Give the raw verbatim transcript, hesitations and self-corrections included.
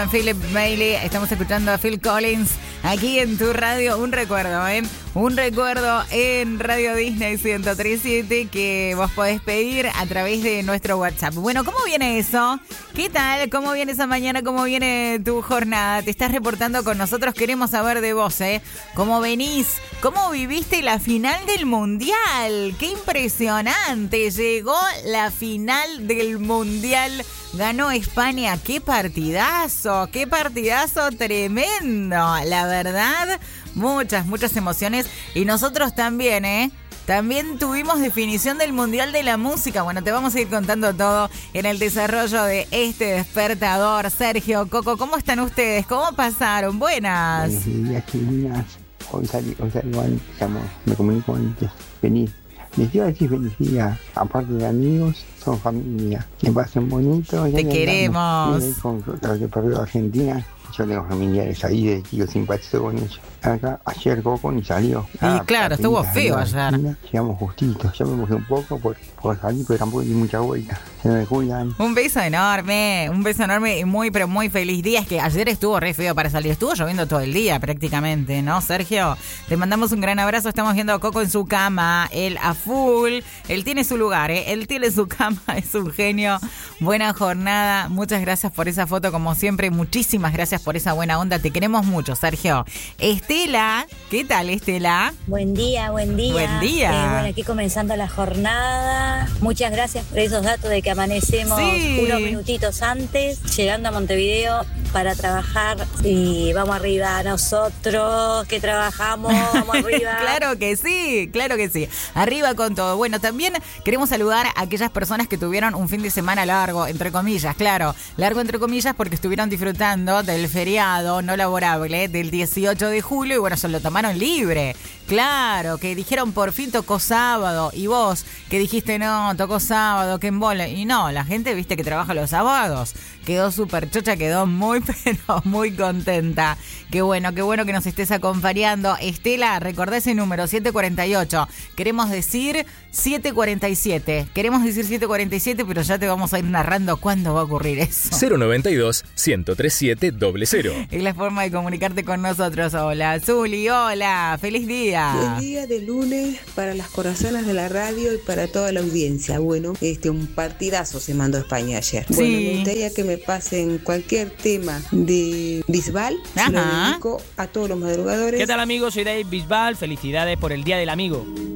Philip Bailey, estamos escuchando a Phil Collins aquí en tu radio. Un recuerdo, ¿eh? Un recuerdo en Radio Disney ciento tres punto siete que vos podés pedir a través de nuestro WhatsApp. Bueno, ¿cómo viene eso? ¿Qué tal? ¿Cómo viene esa mañana? ¿Cómo viene tu jornada? Te estás reportando con nosotros, queremos saber de vos, ¿eh? ¿Cómo venís? ¿Cómo viviste la final del Mundial? ¡Qué impresionante! Llegó la final del Mundial. Ganó España. ¡Qué partidazo! ¡Qué partidazo tremendo! La verdad, muchas, muchas emociones. Y nosotros también, ¿eh? También tuvimos definición del Mundial de la Música. Bueno, te vamos a ir contando todo en el desarrollo de este despertador. Sergio, Coco, ¿cómo están ustedes? ¿Cómo pasaron? Buenas. Buenos días, chiquilinas. Hoy salí, hoy salí antes, me comunico antes. Feliz. Les iba a decir feliz día. Aparte de amigos, son familia. Que pasen bonito. Te queremos. Con los de Perú de Argentina. Yo tengo familiares ahí, de tío, simpatizo con ellos. Acá, ayer Coco ni salió. Y ah, claro, estuvo feo ayer. Llegamos justitos, yo me mojé un poco por, por salir, pero tampoco di mucha vuelta. Se me cuidan. Un beso enorme, un beso enorme y muy, pero muy feliz día. Es que ayer estuvo re feo para salir, estuvo lloviendo todo el día prácticamente, ¿no, Sergio? Te mandamos un gran abrazo, estamos viendo a Coco en su cama, él a full, él tiene su lugar, ¿eh? Él tiene su cama, es un genio. Buena jornada, muchas gracias por esa foto como siempre, muchísimas gracias por esa buena onda, te queremos mucho, Sergio. Estela, ¿qué tal, Estela? Buen día, buen día. Buen día. Eh, bueno, aquí comenzando la jornada. Muchas gracias por esos datos de que amanecemos sí. unos minutitos antes, llegando a Montevideo para trabajar. Y vamos arriba, nosotros que trabajamos, vamos arriba. Claro que sí, claro que sí. Arriba con todo. Bueno, también queremos saludar a aquellas personas que tuvieron un fin de semana largo, entre comillas, claro. Largo entre comillas porque estuvieron disfrutando del feriado no laborable del dieciocho de julio y bueno, se lo tomaron libre. Claro, que dijeron por fin tocó sábado y vos que dijiste no, tocó sábado, que embole. Y no, la gente viste que trabaja los sábados. Quedó súper chocha, quedó muy, pero muy contenta. Qué bueno, qué bueno que nos estés acompañando. Estela, recordá ese número, siete cuarenta y ocho. Queremos decir siete cuarenta y siete. Queremos decir siete cuarenta y siete, pero ya te vamos a ir narrando cuándo va a ocurrir eso. cero noventa y dos, ciento treinta y siete, cero cero. Es la forma de comunicarte con nosotros. Hola, Zuli, hola, feliz día. Buen día de lunes para las corazonas de la radio y para toda la audiencia. Bueno, este un partidazo se mandó España ayer. Sí. Bueno, me gustaría que me pasen cualquier tema de Bisbal. Se lo dedico a todos los madrugadores. ¿Qué tal, amigos? Soy Dave Bisbal. Felicidades por el Día del Amigo.